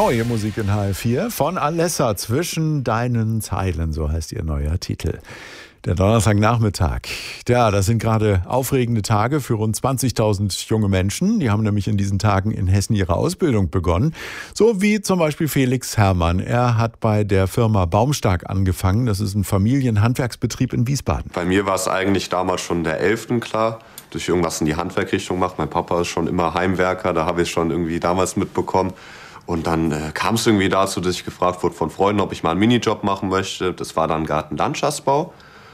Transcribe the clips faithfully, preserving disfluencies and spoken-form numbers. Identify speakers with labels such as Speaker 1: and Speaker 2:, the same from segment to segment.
Speaker 1: Neue Musik in H F vier von Alessa, zwischen deinen Zeilen, so heißt ihr neuer Titel. Der Donnerstagnachmittag. Ja, das sind gerade aufregende Tage für rund zwanzigtausend junge Menschen. Die haben nämlich in diesen Tagen in Hessen ihre Ausbildung begonnen. So wie zum Beispiel Felix Herrmann. Er hat bei der Firma Baumstark angefangen. Das ist ein Familienhandwerksbetrieb in Wiesbaden.
Speaker 2: Bei mir war es eigentlich damals schon der Elften klar, dass ich irgendwas in die Handwerkrichtung mache. Mein Papa ist schon immer Heimwerker, da habe ich schon irgendwie damals mitbekommen. Und dann äh, kam es irgendwie dazu, dass ich gefragt wurde von Freunden, ob ich mal einen Minijob machen möchte. Das war dann Gartenlandschaftsbau.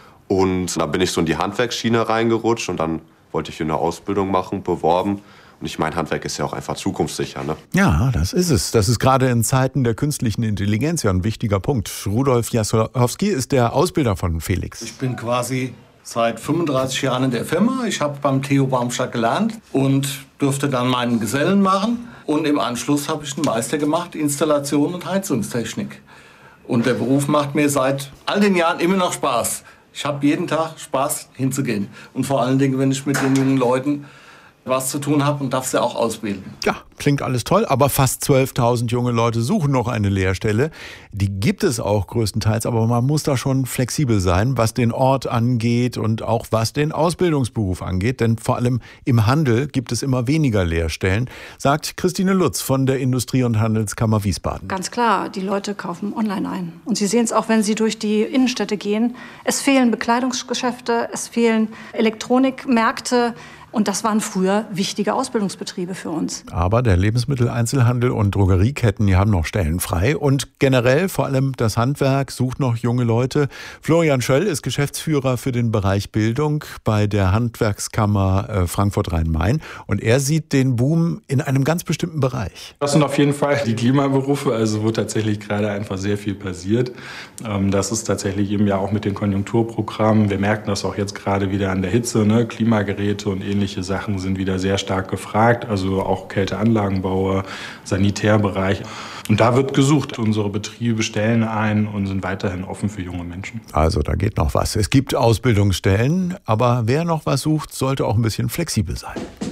Speaker 2: Und da bin ich so in die Handwerksschiene reingerutscht und dann wollte ich eine Ausbildung machen, beworben. Und ich meine, Handwerk ist ja auch einfach zukunftssicher, ne?
Speaker 1: Ja, das ist es. Das ist gerade in Zeiten der künstlichen Intelligenz ja ein wichtiger Punkt. Rudolf Jasolowski ist der Ausbilder von Felix.
Speaker 3: Ich bin quasi seit fünfunddreißig Jahren in der Firma. Ich habe beim Theo Baumstark gelernt und durfte dann meinen Gesellen machen. Und im Anschluss habe ich einen Meister gemacht, Installation und Heizungstechnik. Und der Beruf macht mir seit all den Jahren immer noch Spaß. Ich habe jeden Tag Spaß hinzugehen. Und vor allen Dingen, wenn ich mit den jungen Leuten was zu tun habe und darf sie auch ausbilden.
Speaker 1: Ja, klingt alles toll, aber fast zwölftausend junge Leute suchen noch eine Lehrstelle. Die gibt es auch größtenteils, aber man muss da schon flexibel sein, was den Ort angeht und auch was den Ausbildungsberuf angeht. Denn vor allem im Handel gibt es immer weniger Lehrstellen, sagt Christine Lutz von der Industrie- und Handelskammer Wiesbaden.
Speaker 4: Ganz klar, die Leute kaufen online ein. Und Sie sehen es auch, wenn Sie durch die Innenstädte gehen. Es fehlen Bekleidungsgeschäfte, es fehlen Elektronikmärkte. Und das waren früher wichtige Ausbildungsbetriebe für uns.
Speaker 1: Aber der Lebensmitteleinzelhandel und Drogerieketten, die haben noch Stellen frei. Und generell, vor allem das Handwerk, sucht noch junge Leute. Florian Schöll ist Geschäftsführer für den Bereich Bildung bei der Handwerkskammer Frankfurt-Rhein-Main. Und er sieht den Boom in einem ganz bestimmten Bereich.
Speaker 5: Das sind auf jeden Fall die Klimaberufe, also wo tatsächlich gerade einfach sehr viel passiert. Das ist tatsächlich eben ja auch mit den Konjunkturprogrammen. Wir merken das auch jetzt gerade wieder an der Hitze, ne? Klimageräte und ähnliches. Ähnliche Sachen sind wieder sehr stark gefragt, also auch Kälteanlagenbauer, Sanitärbereich. Und da wird gesucht. Unsere Betriebe stellen ein und sind weiterhin offen für junge Menschen.
Speaker 1: Also da geht noch was. Es gibt Ausbildungsstellen, aber wer noch was sucht, sollte auch ein bisschen flexibel sein.